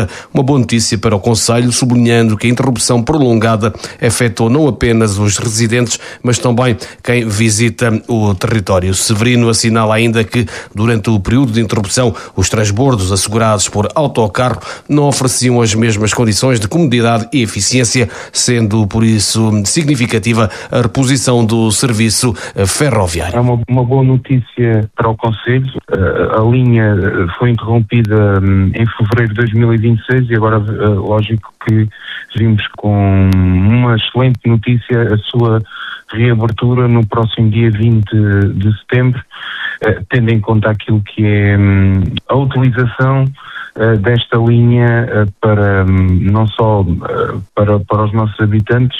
ser uma boa notícia para o concelho, sublinhando que a interrupção prolongada afetou não apenas os residentes, mas também quem visita o território. Severino assinala ainda que, durante o período de interrupção, os transbordos assegurados por autocarro não ofereciam as mesmas condições de comodidade e eficiência, sendo por isso significativa a reposição do serviço ferroviário. É uma boa notícia para o concelho. A linha foi interrompida em fevereiro de 2026 e agora, lógico que vimos com uma excelente notícia a sua reabertura no próximo dia 20 de setembro, tendo em conta aquilo que é a utilização desta linha para não só para os nossos habitantes,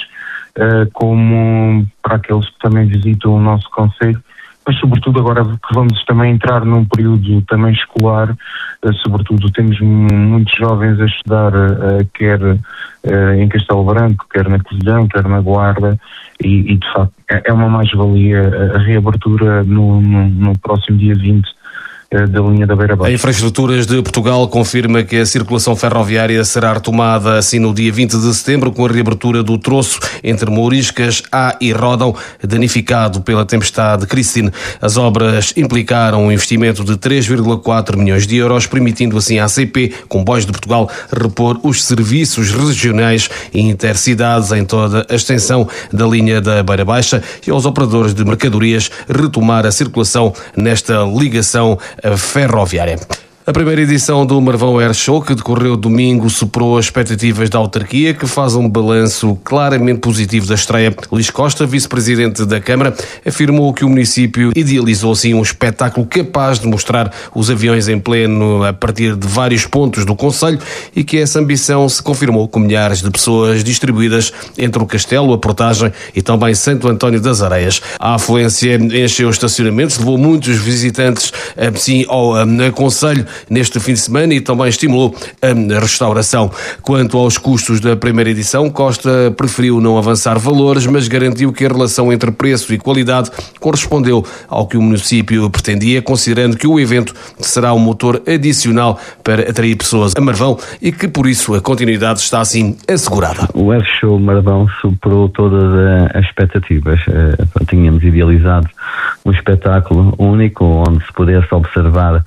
como para aqueles que também visitam o nosso concelho, mas sobretudo agora que vamos também entrar num período também escolar, sobretudo temos muitos jovens a estudar, quer em Castelo Branco, quer na Covilhã, quer na Guarda, e de facto é uma mais-valia a reabertura no próximo dia 20 da linha da Beira Baixa. A Infraestruturas de Portugal confirma que a circulação ferroviária será retomada assim no dia 20 de setembro, com a reabertura do troço entre Mouriscas, A e Ródão, danificado pela tempestade Christine. As obras implicaram um investimento de 3,4 milhões de euros, permitindo assim à ACP, Comboios de Portugal, repor os serviços regionais e intercidades em toda a extensão da linha da Beira Baixa e aos operadores de mercadorias retomar a circulação nesta ligação ferroviária. A primeira edição do Marvão Air Show, que decorreu domingo, superou as expectativas da autarquia, que faz um balanço claramente positivo da estreia. Luís Costa, vice-presidente da Câmara, afirmou que o município idealizou assim um espetáculo capaz de mostrar os aviões em pleno a partir de vários pontos do concelho e que essa ambição se confirmou com milhares de pessoas distribuídas entre o Castelo, a Portagem e também Santo António das Areias. A afluência encheu os estacionamentos, levou muitos visitantes assim ao concelho neste fim de semana e também estimulou a restauração. Quanto aos custos da primeira edição, Costa preferiu não avançar valores, mas garantiu que a relação entre preço e qualidade correspondeu ao que o município pretendia, considerando que o evento será um motor adicional para atrair pessoas a Marvão e que, por isso, a continuidade está assim assegurada. O Air Show Marvão superou todas as expectativas. Tínhamos idealizado um espetáculo único onde se pudesse observar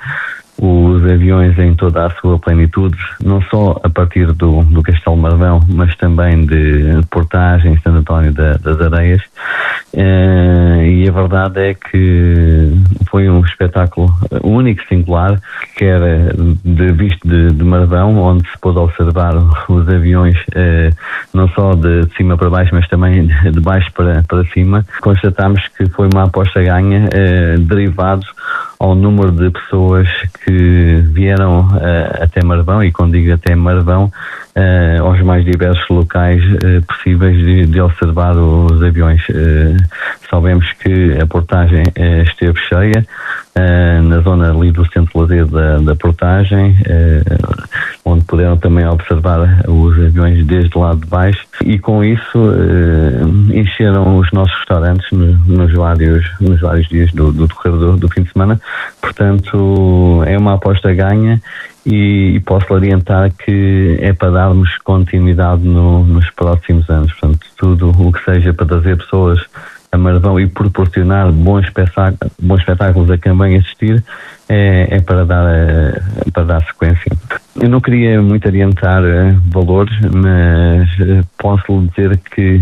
os aviões em toda a sua plenitude, não só a partir do Castelo Marvão, mas também de Portagem, Santo António das Areias. E a verdade é que foi um espetáculo único, singular, que era visto de Marvão, onde se pôde observar os aviões não só de cima para baixo, mas também de baixo para cima. Constatámos que foi uma aposta ganha, derivado ao número de pessoas que vieram até Marvão, e quando digo até Marvão, aos mais diversos locais possíveis de observar os aviões. Sabemos que a Portagem esteve cheia, na zona ali do centro de lazer da Portagem, onde puderam também observar os aviões desde lá de baixo, e com isso encheram os nossos restaurantes nos vários dias do decorrer do fim de semana. Portanto, é uma aposta ganha e posso orientar que é para darmos continuidade nos próximos anos. Portanto, tudo o que seja para trazer pessoas a Marvão e proporcionar bons espetáculos a quem vem assistir é para dar sequência. Eu não queria muito adiantar valores, mas posso lhe dizer que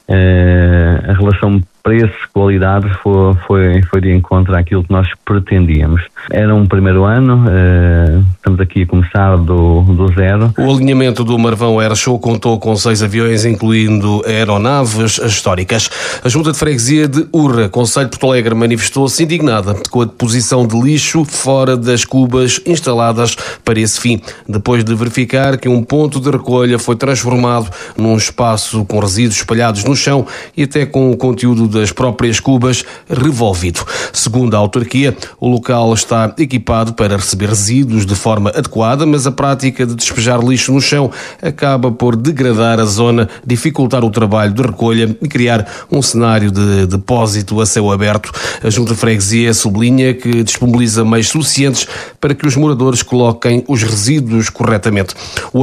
a relação preço-qualidade foi de encontro àquilo que nós pretendíamos. Era um primeiro ano, estamos aqui a começar do zero. O alinhamento do Marvão Air Show contou com 6 aviões, incluindo aeronaves históricas. A Junta de Freguesia de Urra, concelho de Porto Alegre, manifestou-se indignada com a deposição de lixo fora das cubas instaladas para esse fim, depois de verificar que um ponto de recolha foi transformado num espaço com resíduos espalhados no chão e até com o conteúdo das próprias cubas revolvido. Segundo a autarquia, o local está equipado para receber resíduos de forma adequada, mas a prática de despejar lixo no chão acaba por degradar a zona, dificultar o trabalho de recolha e criar um cenário de depósito a céu aberto. A Junta de Freguesia sublinha que disponibiliza meios suficientes para que os moradores coloquem os resíduos corretamente.